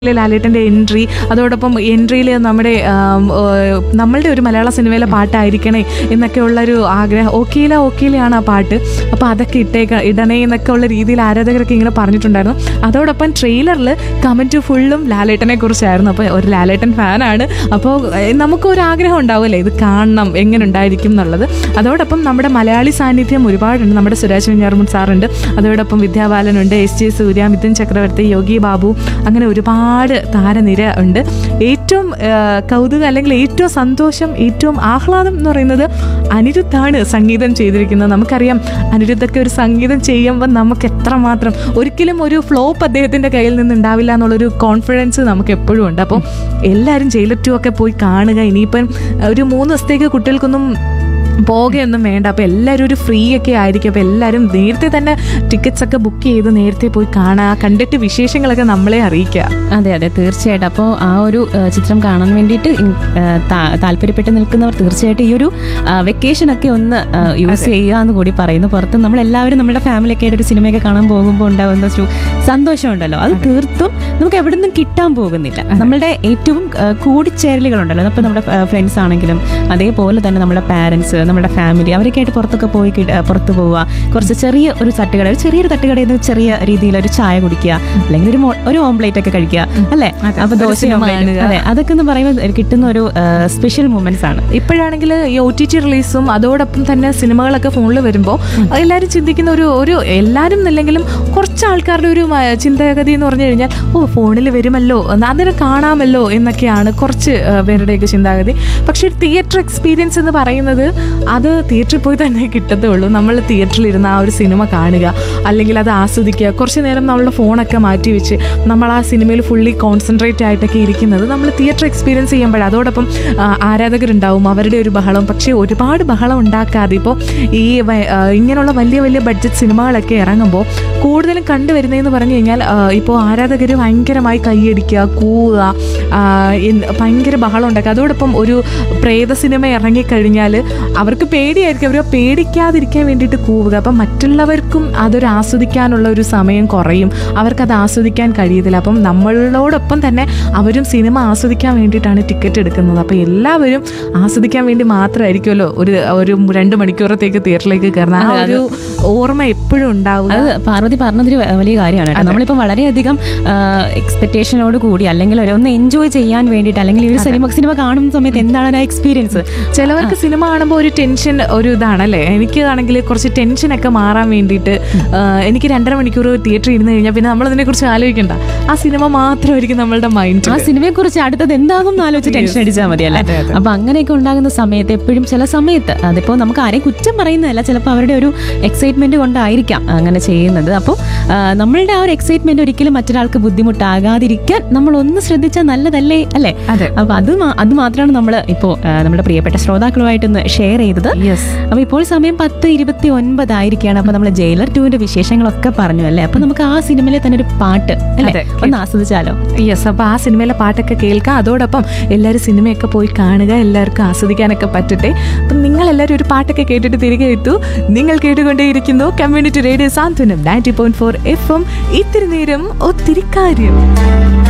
ലാലേട്ടൻ്റെ എൻട്രി, അതോടൊപ്പം എൻട്രിയിൽ നമ്മളുടെ ഒരു മലയാള സിനിമയിലെ പാട്ടായിരിക്കണേ എന്നൊക്കെയുള്ളൊരു ആഗ്രഹം. ഓക്കേലാണ് ആ പാട്ട്, അപ്പോൾ അതൊക്കെ ഇടണേ എന്നൊക്കെ ഉള്ള രീതിയിൽ ആരാധകരൊക്കെ ഇങ്ങനെ പറഞ്ഞിട്ടുണ്ടായിരുന്നു. അതോടൊപ്പം ട്രെയിലറിൽ കമൻറ്റ് ഫുള്ളും ലാലേട്ടനെ കുറിച്ചായിരുന്നു. അപ്പോൾ ഒരു ലാലേട്ടൻ ഫാനാണ്, അപ്പോൾ നമുക്കൊരു ആഗ്രഹം ഉണ്ടാവുമല്ലേ ഇത് കാണണം എങ്ങനെ ഉണ്ടായിരിക്കും എന്നുള്ളത്. അതോടൊപ്പം നമ്മുടെ മലയാളി സാന്നിധ്യം ഒരുപാടുണ്ട്. നമ്മുടെ സുരാജ് വെഞ്ഞാറമൂട് സാറുണ്ട്, അതോടൊപ്പം വിദ്യാബാലനുണ്ട്, എസ്.ജെ. സൂര്യ, മിഥുൻ ചക്രവർത്തി, യോഗി ബാബു, അങ്ങനെ ഒരുപാട് താരനിര ഉണ്ട്. ഏറ്റവും കൗതുകം അല്ലെങ്കിൽ ഏറ്റവും സന്തോഷം, ഏറ്റവും ആഹ്ലാദം എന്ന് പറയുന്നത് അനിരുദ്ധാണ് സംഗീതം ചെയ്തിരിക്കുന്നത്. നമുക്കറിയാം അനിരുദ്ധൊക്കെ ഒരു സംഗീതം ചെയ്യുമ്പോൾ നമുക്ക് എത്രമാത്രം ഒരിക്കലും ഒരു ഫ്ലോപ്പ് അദ്ദേഹത്തിൻ്റെ കയ്യിൽ നിന്ന് ഉണ്ടാവില്ല എന്നുള്ളൊരു കോൺഫിഡൻസ് നമുക്ക് എപ്പോഴും ഉണ്ട്. അപ്പോൾ എല്ലാവരും ജയിലർ 2 ഒക്കെ പോയി കാണുക. ഇനിയിപ്പം ഒരു 3 ദിവസത്തേക്ക് കുട്ടികൾക്കൊന്നും പോകുകയൊന്നും വേണ്ട, അപ്പോൾ എല്ലാവരും ഒരു ഫ്രീ ഒക്കെ ആയിരിക്കും. അപ്പോൾ എല്ലാവരും നേരത്തെ തന്നെ ടിക്കറ്റ്സ് ഒക്കെ ബുക്ക് ചെയ്ത് നേരത്തെ പോയി കാണുക, കണ്ടിട്ട് വിശേഷങ്ങളൊക്കെ നമ്മളെ അറിയിക്കുക. അതെ തീർച്ചയായിട്ടും. അപ്പോൾ ആ ഒരു ചിത്രം കാണാൻ വേണ്ടിയിട്ട് താല്പര്യപ്പെട്ട് നിൽക്കുന്നവർ തീർച്ചയായിട്ടും ഈ ഒരു വെക്കേഷനൊക്കെ ഒന്ന് യൂസ് ചെയ്യുക എന്ന് കൂടി പറയുന്നു. പുറത്ത് നമ്മളെല്ലാവരും നമ്മുടെ ഫാമിലിയൊക്കെ ആയിട്ട് ഒരു സിനിമയൊക്കെ കാണാൻ പോകുമ്പോൾ ഉണ്ടാകുന്ന ഒരു സന്തോഷമുണ്ടല്ലോ, അത് തീർത്തും നമുക്ക് എവിടെ നിന്നും കിട്ടാൻ പോകുന്നില്ല. നമ്മളുടെ ഏറ്റവും കൂടിച്ചേരലുകളുണ്ടല്ലോ, അപ്പോൾ നമ്മുടെ ഫ്രണ്ട്സ് ആണെങ്കിലും അതേപോലെ തന്നെ നമ്മുടെ പാരൻസ്, നമ്മുടെ ഫാമിലി, അവരൊക്കെ ആയിട്ട് പുറത്ത് പോവുക, കുറച്ച് ചെറിയൊരു തട്ടുകടയിൽ നിന്ന് ചെറിയ രീതിയിൽ ഒരു ചായ കുടിക്കുക, അല്ലെങ്കിൽ ഒരു ഓംപ്ലേറ്റ് ഒക്കെ കഴിക്കുക, അല്ലെ? അപ്പൊ ദോശ, അതെ, അതൊക്കെ എന്ന് പറയുമ്പോൾ കിട്ടുന്ന ഒരു സ്പെഷ്യൽ മൊമെന്റ്സ് ആണ്. ഇപ്പോഴാണെങ്കിൽ ഈ OTT റിലീസും അതോടൊപ്പം തന്നെ സിനിമകളൊക്കെ ഫോണിൽ വരുമ്പോൾ എല്ലാവരും ചിന്തിക്കുന്ന ഒരു എല്ലാവരും എന്നില്ലെങ്കിലും കുറച്ച് ആൾക്കാരുടെ ഒരു ചിന്താഗതി എന്ന് പറഞ്ഞു കഴിഞ്ഞാൽ ഫോണിൽ വരുമല്ലോ, അതിനെ കാണാമല്ലോ എന്നൊക്കെയാണ് കുറച്ച് പേരുടെയൊക്കെ ചിന്താഗതി. പക്ഷെ തിയേറ്റർ എക്സ്പീരിയൻസ് എന്ന് പറയുന്നത് അത് തിയേറ്ററിൽ പോയി തന്നെ കിട്ടത്തുള്ളൂ. നമ്മൾ തിയേറ്ററിൽ ഇരുന്ന് ആ ഒരു സിനിമ കാണുക, അല്ലെങ്കിൽ അത് ആസ്വദിക്കുക, കുറച്ച് നേരം നമ്മളുടെ ഫോണൊക്കെ മാറ്റി വെച്ച് നമ്മൾ ആ സിനിമയിൽ ഫുള്ളി കോൺസെൻട്രേറ്റ് ആയിട്ടൊക്കെ ഇരിക്കുന്നത് നമ്മൾ തിയേറ്റർ എക്സ്പീരിയൻസ് ചെയ്യുമ്പോൾ. അതോടൊപ്പം ആരാധകരുണ്ടാവും, അവരുടെ ഒരു ബഹളം. പക്ഷേ ഒരുപാട് ബഹളം ഉണ്ടാക്കാതെ ഇപ്പോൾ ഈ ഇങ്ങനെയുള്ള വലിയ വലിയ ബഡ്ജറ്റ് സിനിമകളൊക്കെ ഇറങ്ങുമ്പോൾ കൂടുതലും കണ്ടുവരുന്നതെന്ന് പറഞ്ഞു കഴിഞ്ഞാൽ ഇപ്പോൾ ആരാധകർ ഭയങ്കരമായി കൈയടിക്കുക, കൂവുക, ഭയങ്കര ബഹളം ഉണ്ടാക്കുക. അതോടൊപ്പം ഒരു പ്രേത സിനിമ ഇറങ്ങിക്കഴിഞ്ഞാൽ അവർക്ക് പേടിയായിരിക്കും, അവർ പേടിക്കാതിരിക്കാൻ വേണ്ടിയിട്ട് കൂവുക. അപ്പം മറ്റുള്ളവർക്കും അതൊരു ആസ്വദിക്കാനുള്ള ഒരു സമയം കുറയും, അവർക്കത് ആസ്വദിക്കാൻ കഴിയത്തില്ല. അപ്പം നമ്മളോടൊപ്പം തന്നെ അവരും സിനിമ ആസ്വദിക്കാൻ വേണ്ടിയിട്ടാണ് ടിക്കറ്റ് എടുക്കുന്നത്. അപ്പോൾ എല്ലാവരും ആസ്വദിക്കാൻ വേണ്ടി മാത്രമായിരിക്കുമല്ലോ ഒരു 2 മണിക്കൂറത്തേക്ക് തിയേറ്ററിലേക്ക് കയറുന്നത്. ആ ഒരു ഓർമ്മ എപ്പോഴും ഉണ്ടാവും. അത് പാർവതി പറഞ്ഞതൊരു വലിയ കാര്യമാണ്. നമ്മളിപ്പോൾ വളരെയധികം എക്സ്പെക്ടേഷനോട് കൂടി, അല്ലെങ്കിൽ ഒന്ന് എൻജോയ് ചെയ്യാൻ വേണ്ടിയിട്ട്, അല്ലെങ്കിൽ ഒരു സിനിമ കാണുന്ന സമയത്ത് എന്താണ് ആ എക്സ്പീരിയൻസ്. ചിലവർക്ക് സിനിമ കാണുമ്പോൾ ഒരു ടെൻഷൻ ഒരു ഇതാണല്ലേ. എനിക്കാണെങ്കിൽ കുറച്ച് ടെൻഷനൊക്കെ മാറാൻ വേണ്ടിയിട്ട് എനിക്ക് 2.5 മണിക്കൂർ തിയേറ്ററിൽ ഇരുന്ന് കഴിഞ്ഞാൽ പിന്നെ നമ്മളതിനെ കുറിച്ച് ആലോചിക്കണ്ട, ആ സിനിമ മാത്രമായിരിക്കും നമ്മളുടെ മൈൻഡ്. ആ സിനിമയെ കുറിച്ച് അടുത്തത് എന്താകും ആലോചിച്ച് ടെൻഷൻ അടിച്ചാൽ മതിയല്ലേ. അപ്പൊ അങ്ങനെയൊക്കെ ഉണ്ടാകുന്ന സമയത്ത് എപ്പോഴും ചില സമയത്ത് അതിപ്പോൾ നമുക്ക് ആരെയും കുറ്റം പറയുന്നതല്ല, ചിലപ്പോൾ അവരുടെ ഒരു എക്സൈറ്റ്മെന്റ് കൊണ്ടായിരിക്കാം അങ്ങനെ ചെയ്യുന്നത്. അപ്പോൾ നമ്മളുടെ ആ ഒരു എക്സൈറ്റ്മെന്റ് ഒരിക്കലും മറ്റൊരാൾക്ക് ബുദ്ധിമുട്ടാകാതിരിക്കാൻ നമ്മൾ ഒന്ന് ശ്രദ്ധിച്ചാൽ നല്ലതല്ലേ, അല്ലേ? അപ്പൊ അത് മാത്രമാണ് നമ്മൾ ഇപ്പോൾ നമ്മുടെ പ്രിയപ്പെട്ട ശ്രോതാക്കളുമായിട്ടൊന്ന് ഷെയർ ചെയ്തത്. അപ്പൊ ഇപ്പോൾ സമയം 10:29 ആയിരിക്കുകയാണ്. അപ്പൊ നമ്മൾ ജയിലർ 2ന്റെ വിശേഷങ്ങളൊക്കെ പറഞ്ഞു അല്ലേ. അപ്പൊ നമുക്ക് ആ സിനിമയിലെ തന്നെ ഒരു പാട്ട് അല്ലേ ഒന്ന് ആസ്വദിച്ചാലോ? അപ്പൊ ആ സിനിമയിലെ പാട്ടൊക്കെ കേൾക്കാം, അതോടൊപ്പം എല്ലാവരും സിനിമയൊക്കെ പോയി കാണുക, എല്ലാവർക്കും ആസ്വദിക്കാനൊക്കെ പറ്റട്ടെ. അപ്പം നിങ്ങൾ എല്ലാവരും ഒരു പാട്ടൊക്കെ കേട്ടിട്ട് തിരികെ എത്തൂ. നിങ്ങൾ കേട്ടുകൊണ്ടേയിരിക്കുന്നു കമ്മ്യൂണിറ്റി റേഡിയോ സാന്ത്വനം 90.4 FM. ഇത്തിരി നേരം ഒത്തിരി കാര്യം.